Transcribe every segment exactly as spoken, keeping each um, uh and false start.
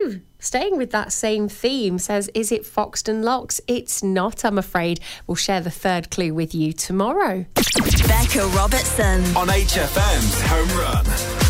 Stu, staying with that same theme, says, is it Foxton Locks? It's not, I'm afraid. We'll share the third clue with you tomorrow. Becca Robertson on H F M's Home Run.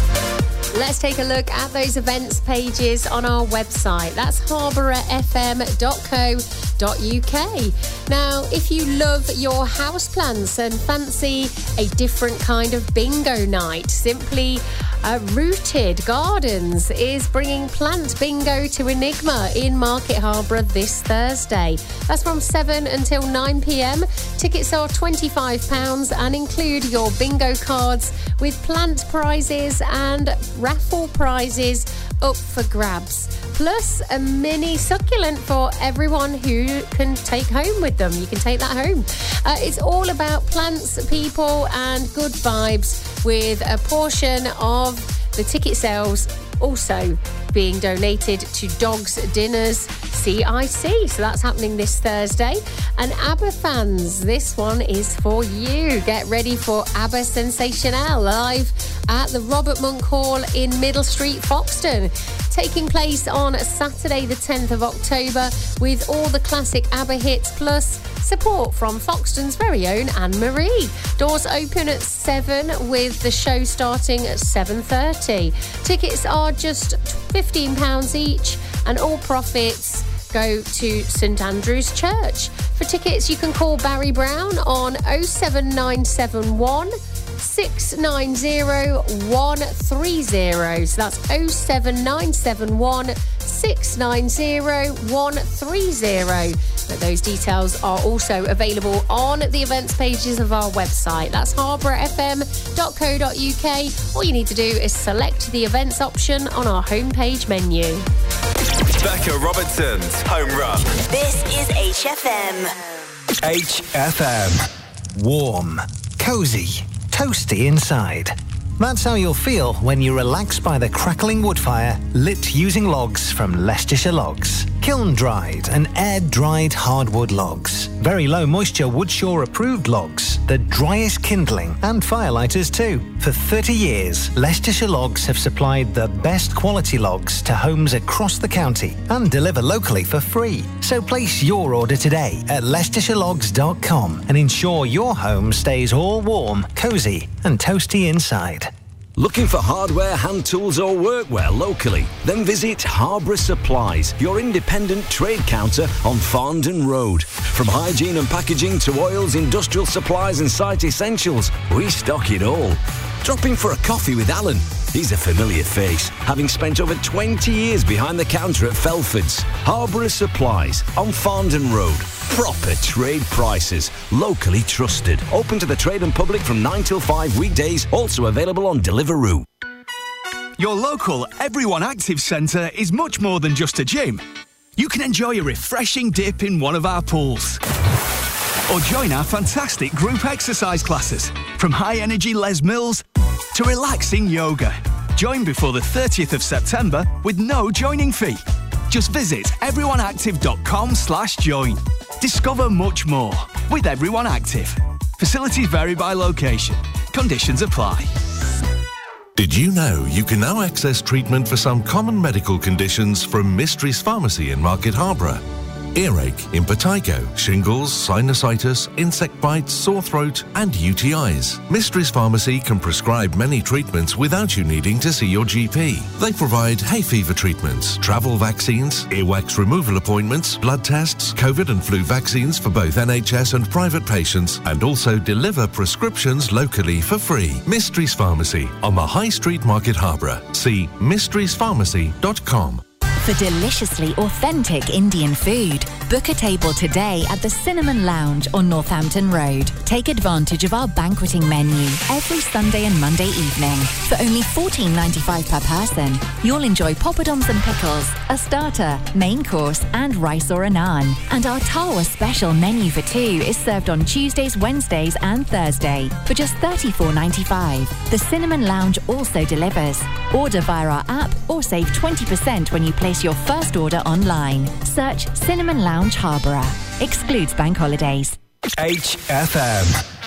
Let's take a look at those events pages on our website. That's harborough f m dot co dot u k. Now, if you love your houseplants and fancy a different kind of bingo night, simply uh, Rooted Gardens is bringing plant bingo to Enigma in Market Harborough this Thursday. That's from seven until nine p m. Tickets are twenty-five pounds and include your bingo cards with plant prizes and raffle prizes up for grabs. Plus a mini succulent for everyone who can take home with them. You can take that home. Uh, it's all about plants, people and good vibes, with a portion of the ticket sales also being donated to Dogs Dinners C I C. So that's happening this Thursday. And ABBA fans, this one is for you. Get ready for ABBA Sensational live at the Robert Monk Hall in Middle Street, Foxton. Taking place on Saturday the tenth of October with all the classic ABBA hits plus support from Foxton's very own Anne-Marie. Doors open at seven with the show starting at seven thirty. Tickets are just fifteen pounds each and all profits go to St Andrew's Church. For tickets you can call Barry Brown on oh seven nine seven one six nine zero one three zero. So that's oh seven nine seven one six nine zero one three zero. But those details are also available on the events pages of our website. That's harborough f m dot co dot u k. All you need to do is select the events option on our homepage menu. Becca Robertson's Home Run. This is H F M. H F M. Warm, cosy, toasty inside. That's how you'll feel when you relax by the crackling wood fire lit using logs from Leicestershire Logs. Kiln-dried and air-dried hardwood logs. Very low moisture Woodshaw approved logs. The driest kindling and firelighters too. For thirty years, Leicestershire Logs have supplied the best quality logs to homes across the county and deliver locally for free. So place your order today at leicestershire logs dot com and ensure your home stays all warm, cosy and toasty inside. Looking for hardware, hand tools or workwear locally? Then visit Harborough Supplies, your independent trade counter on Farndon Road. From hygiene and packaging to oils, industrial supplies and site essentials, we stock it all. Drop in for a coffee with Alan. He's a familiar face, having spent over twenty years behind the counter at Felford's. Harborough Supplies on Farndon Road. Proper trade prices, locally trusted. Open to the trade and public from nine till five weekdays, also available on Deliveroo. Your local Everyone Active Centre is much more than just a gym. You can enjoy a refreshing dip in one of our pools. Or join our fantastic group exercise classes, from high-energy Les Mills to relaxing yoga. Join before the thirtieth of September with no joining fee. Just visit everyone active dot com slash join. Discover much more with Everyone Active. Facilities vary by location. Conditions apply. Did you know you can now access treatment for some common medical conditions from Mysteries Pharmacy in Market Harborough? Earache, impetigo, shingles, sinusitis, insect bites, sore throat and U T Is. Mysteries Pharmacy can prescribe many treatments without you needing to see your G P. They provide hay fever treatments, travel vaccines, earwax removal appointments, blood tests, COVID and flu vaccines for both N H S and private patients, and also deliver prescriptions locally for free. Mysteries Pharmacy on the High Street, Market Harborough. See mysteries pharmacy dot com. For deliciously authentic Indian food, book a table today at the Cinnamon Lounge on Northampton Road. Take advantage of our banqueting menu every Sunday and Monday evening. For only fourteen ninety-five per person, you'll enjoy poppadoms and pickles, a starter, main course and rice or a naan. And our Tawa special menu for two is served on Tuesdays, Wednesdays and Thursday for just thirty-four ninety-five. The Cinnamon Lounge also delivers. Order via our app or save twenty percent when you place your first order online. Search Cinnamon Lounge Harborough. Excludes bank holidays. H F M.